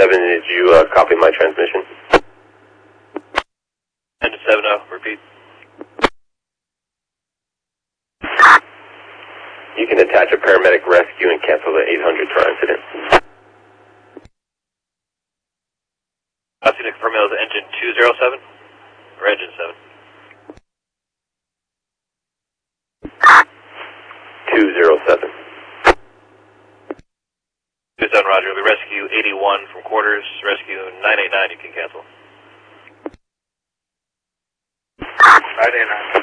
7, did you copy my transmission? Engine 7, repeat. You can attach a paramedic rescue and cancel the 800 car incident. Austin, confirm that was engine 207 or engine 7? 207. 27, roger. We rescue 81 from quarters. Rescue 989, you can cancel. 989.